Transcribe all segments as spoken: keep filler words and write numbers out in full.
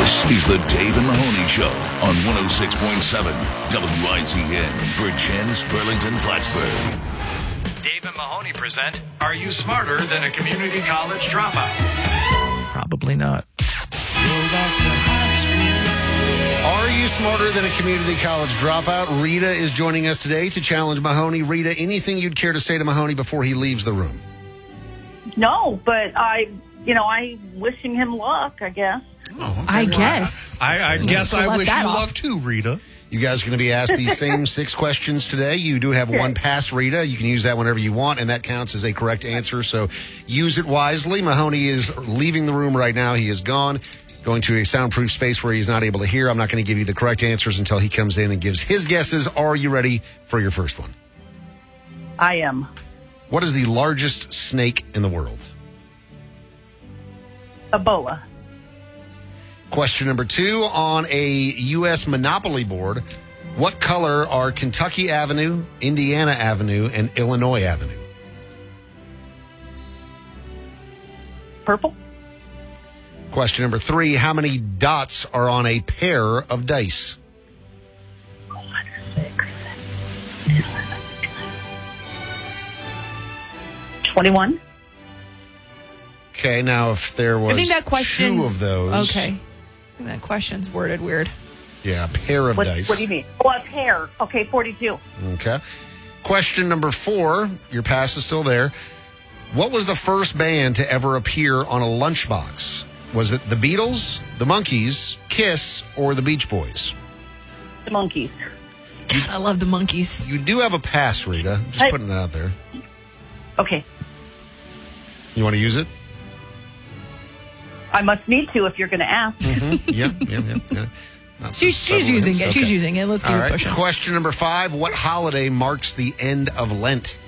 This is the Dave and Mahoney Show on one oh six point seven W I Z N, Bridgeend, Burlington, Plattsburgh. Dave and Mahoney present, Are You Smarter Than a Community College Dropout? Probably not. Are you smarter than a community college dropout? Rita is joining us today to challenge Mahoney. Rita, anything you'd care to say to Mahoney before he leaves the room? No, but I, you know, I wishing him luck, I guess. Oh, I guess. I, I guess I wish you off. luck too, Rita. You guys are going to be asked these same six questions today. You do have one pass, Rita. You can use that whenever you want, and that counts as a correct answer, so use it wisely. Mahoney is leaving the room right now. He is gone, going to a soundproof space where he's not able to hear. I'm not going to give you the correct answers until he comes in and gives his guesses. Are you ready for your first one? I am. What is the largest snake in the world? A boa. Question number two, on a U S Monopoly board, what color are Kentucky Avenue, Indiana Avenue, and Illinois Avenue? Purple. Question number three, how many dots are on a pair of dice? twenty-one. Okay, now if there was I think that question's, two of those. Okay. I think that question's worded weird. Yeah, a pair of What, dice. what do you mean? Oh, a pair. Okay, forty-two. Okay. Question number four, your pass is still there. What was the first band to ever appear on a lunchbox? Was it the Beatles, the Monkees, Kiss, or the Beach Boys? The monkeys. God, I love the monkeys. You do have a pass, Rita. Just I- putting it out there. Okay. You want to use it? I must need to if you're going to ask. Mm-hmm. Yeah, yeah, yeah. yeah. Not so She's, she's subtle using hints. it. Okay. She's using it. Let's keep All it right. pushing. Question number five. What holiday marks the end of Lent?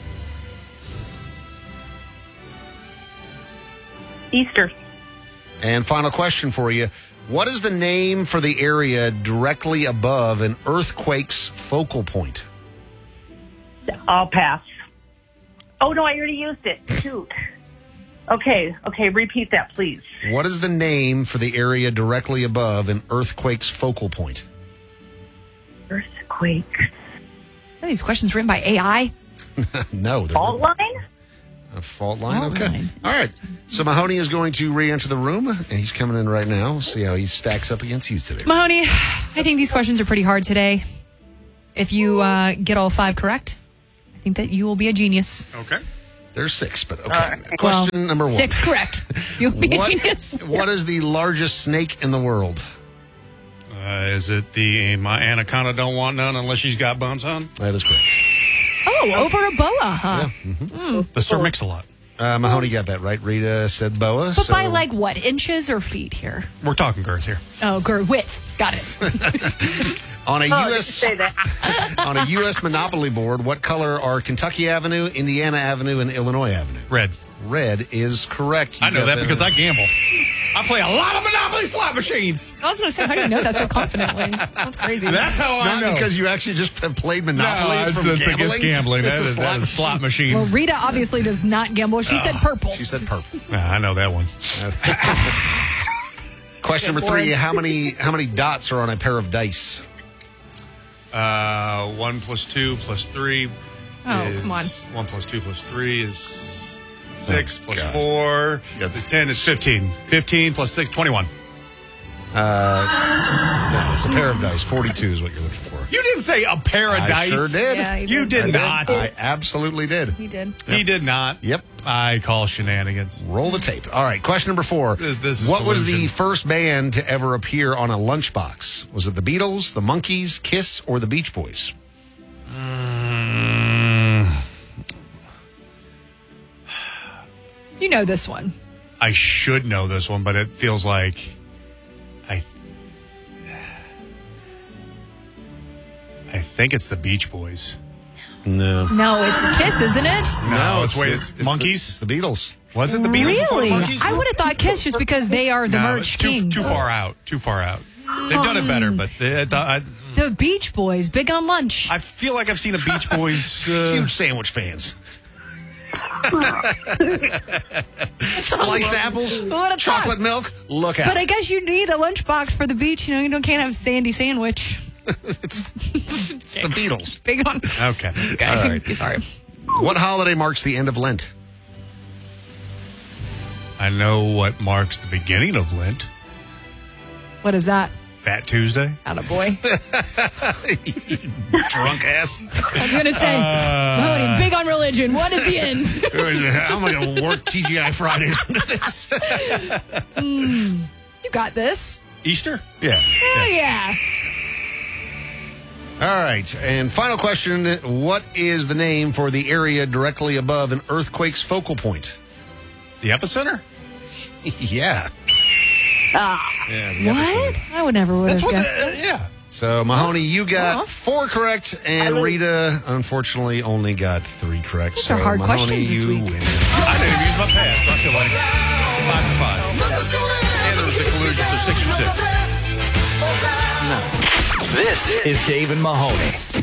Easter. And final question for you. What is the name for the area directly above an earthquake's focal point? I'll pass. Oh, no, I already used it. Shoot. Okay, okay, repeat that, please. What is the name for the area directly above an earthquake's focal point? Earthquake. Are these questions written by A I? No. they're- Fault line? A fault line? Fault Okay. line. All right. So Mahoney is going to re-enter the room, and he's coming in right now. We'll see how he stacks up against you today. Mahoney, I think these questions are pretty hard today. If you uh, get all five correct, I think that you will be a genius. Okay. There's six, but okay. right. Question Well, number one. Six correct. You'll be a What- genius. What is the largest snake in the world? Uh, is it the my anaconda don't want none unless she's got buns on? That is correct. Oh, over a boa, huh? The Sir Mix-a-Lot. Uh, Mahoney got that right. Rita said boa. But so by like what, inches or feet here? We're talking girth here. Oh, girth, width. Got it. on a Oh, U I didn't S say that. on a U S Monopoly board, what color are Kentucky Avenue, Indiana Avenue, and Illinois Avenue? Red. Red is correct. You I know got that because I gamble. I play a lot of Monopoly slot machines. I was going to say, how do you know that so confidently? That's crazy. That's how It's I not know. because you actually just have played Monopoly. no, it's it's from just gambling. against gambling. It's That a is, slot that is a slot machine. Well, Rita obviously does not gamble. She said purple. She said purple. Ah, I know that one. Question number three: How many how many dots are on a pair of dice? Uh, one plus two plus three Oh, is... come on. One plus two plus three is six Oh, plus God. four Got is ten. It's fifteen. fifteen plus six, twenty-one. No, it's a pair of dice. Forty-two is what you're looking for. You didn't say a pair of I dice. sure did. Yeah, you You did. did I not. I absolutely did. He did. He did not. Yep. I call shenanigans. Roll the tape. All right. Question number four. This- this is what was the collusion. first band to ever appear on a lunchbox? Was it the Beatles, the Monkees, Kiss, or the Beach Boys? Mm, You know this one. I should know this one, but it feels like I. I think it's the Beach Boys. No. No, it's Kiss, isn't it? No, it's, wait, it's, the- Monkeys. It's the Beatles. Was it the Beatles before the Really? Monkeys? I would have thought Kiss just because they are the No, merch it's too, kings. too far out. Too far out. They've done it better, but they, I, I, The Beach Boys, big on lunch. I feel like I've seen a Beach Boys. Uh, Huge sandwich fans. Sliced apples, What a chocolate thought. milk. Look out. But I guess you need a lunchbox for the beach. You know, you don't can't have a sandy sandwich. it's, it's the Beatles. Big on. Okay. Okay. All right. Sorry. What holiday marks the end of Lent? I know what marks the beginning of Lent. What is that? Fat Tuesday. Attaboy. Drunk ass. I was going to say, Mahoney, big on religion. What is the end? I'm going to work T G I Fridays into this. mm, you got this. Easter? Yeah. Oh, yeah. All right. And final question. What is the name for the area directly above an earthquake's focal point? The epicenter? yeah. Ah. Yeah, the What? epicenter. I would never would That's have what guessed the, that. yeah. So, Mahoney, you got Well. four correct, and Rita, unfortunately, only got three correct. These so, are hard Mahoney, questions this you week. win. I didn't even use my pass, so I feel like five for five. And there was the collusion, so six for six. This is Dave and Mahoney.